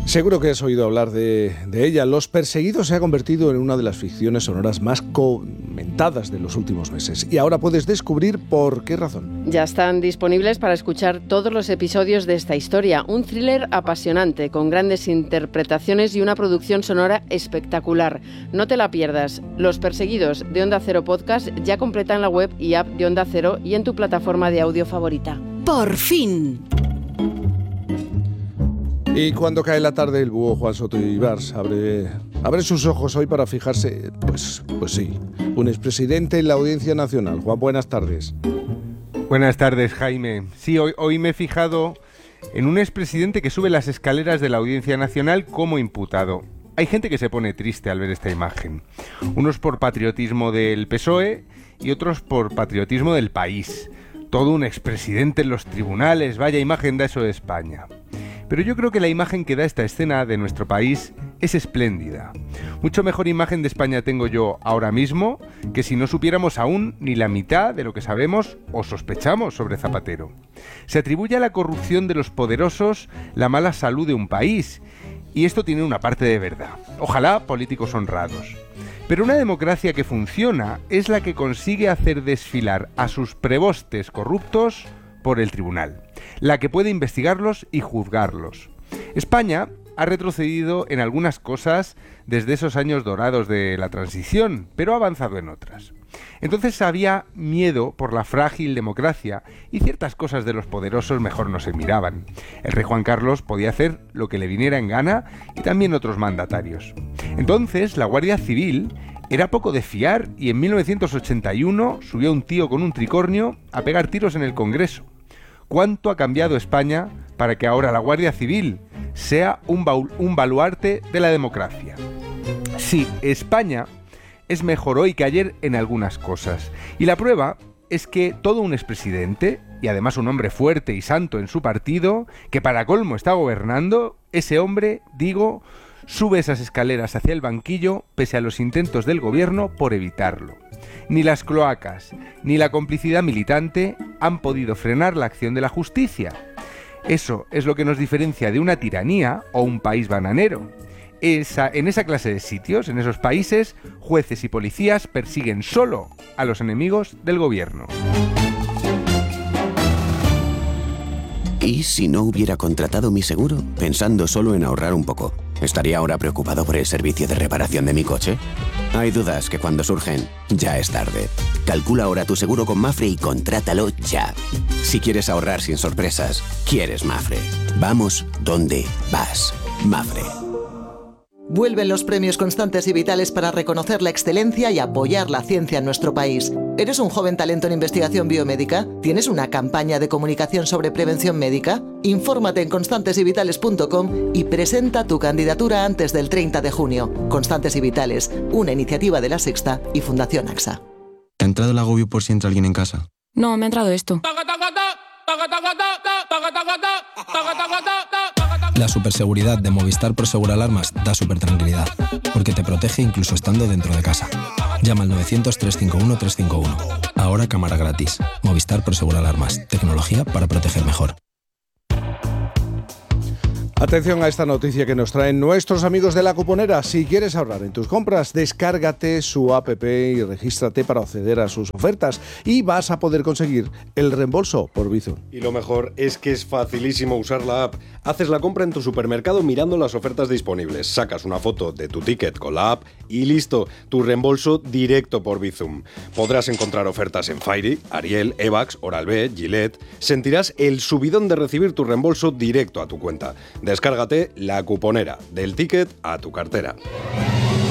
Seguro que has oído hablar de ella. Los Perseguidos se ha convertido en una de las ficciones sonoras más comentadas de los últimos meses. Y ahora puedes descubrir por qué razón. Ya están disponibles para escuchar todos los episodios de esta historia. Un thriller apasionante, con grandes interpretaciones y una producción sonora espectacular. No te la pierdas. Los Perseguidos de Onda Cero Podcast ya completan la web y app de Onda Cero y en tu plataforma de audio favorita. ¡Por fin! Y cuando cae la tarde, el búho Juan Soto Ibars abre sus ojos hoy para fijarse, pues sí, un expresidente en la Audiencia Nacional. Juan, buenas tardes. Buenas tardes, Jaime. Sí, hoy me he fijado en un expresidente que sube las escaleras de la Audiencia Nacional como imputado. Hay gente que se pone triste al ver esta imagen. Unos por patriotismo del PSOE y otros por patriotismo del país. Todo un expresidente en los tribunales, vaya imagen da eso de España. Pero yo creo que la imagen que da esta escena de nuestro país es espléndida. Mucho mejor imagen de España tengo yo ahora mismo que si no supiéramos aún ni la mitad de lo que sabemos o sospechamos sobre Zapatero. Se atribuye a la corrupción de los poderosos la mala salud de un país, y esto tiene una parte de verdad. Ojalá políticos honrados. Pero una democracia que funciona es la que consigue hacer desfilar a sus prebostes corruptos por el tribunal, la que puede investigarlos y juzgarlos. España ha retrocedido en algunas cosas desde esos años dorados de la transición, pero ha avanzado en otras. Entonces había miedo por la frágil democracia y ciertas cosas de los poderosos mejor no se miraban. El rey Juan Carlos podía hacer lo que le viniera en gana y también otros mandatarios. Entonces la Guardia Civil era poco de fiar y en 1981 subió un tío con un tricornio a pegar tiros en el Congreso. ¿Cuánto ha cambiado España para que ahora la Guardia Civil sea un baluarte de la democracia? Sí, España es mejor hoy que ayer en algunas cosas. Y la prueba es que todo un expresidente, y además un hombre fuerte y santo en su partido, que para colmo está gobernando, ese hombre, digo, sube esas escaleras hacia el banquillo pese a los intentos del gobierno por evitarlo. Ni las cloacas, ni la complicidad militante han podido frenar la acción de la justicia. Eso es lo que nos diferencia de una tiranía o un país bananero. En esa clase de sitios, en esos países, jueces y policías persiguen solo a los enemigos del gobierno. ¿Y si no hubiera contratado mi seguro, pensando solo en ahorrar un poco? ¿Estaría ahora preocupado por el servicio de reparación de mi coche? Hay dudas que cuando surgen, ya es tarde. Calcula ahora tu seguro con Mapfre y contrátalo ya. Si quieres ahorrar sin sorpresas, quieres Mapfre. Vamos donde vas. Mapfre. Vuelven los premios Constantes y Vitales para reconocer la excelencia y apoyar la ciencia en nuestro país. ¿Eres un joven talento en investigación biomédica? ¿Tienes una campaña de comunicación sobre prevención médica? Infórmate en constantesyvitales.com y presenta tu candidatura antes del 30 de junio. Constantes y Vitales, una iniciativa de La Sexta y Fundación AXA. ¿Te ha entrado el agobio por si entra alguien en casa? No, me ha entrado esto. La superseguridad de Movistar Prosegur Alarmas da supertranquilidad, porque te protege incluso estando dentro de casa. Llama al 900-351-351. Ahora cámara gratis. Movistar Prosegur Alarmas. Tecnología para proteger mejor. Atención a esta noticia que nos traen nuestros amigos de La Cuponera. Si quieres ahorrar en tus compras, descárgate su app y regístrate para acceder a sus ofertas y vas a poder conseguir el reembolso por Bizum. Y lo mejor es que es facilísimo usar la app. Haces la compra en tu supermercado mirando las ofertas disponibles, sacas una foto de tu ticket con la app y listo, tu reembolso directo por Bizum. Podrás encontrar ofertas en Fairy, Ariel, Evax, Oral-B, Gillette. Sentirás el subidón de recibir tu reembolso directo a tu cuenta. Descárgate La Cuponera, del ticket a tu cartera.